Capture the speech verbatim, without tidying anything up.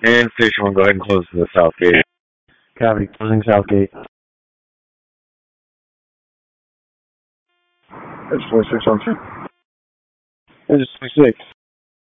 And station one, go ahead and close the south gate. Cavity closing south gate. That's forty-six on two. This is twenty-six.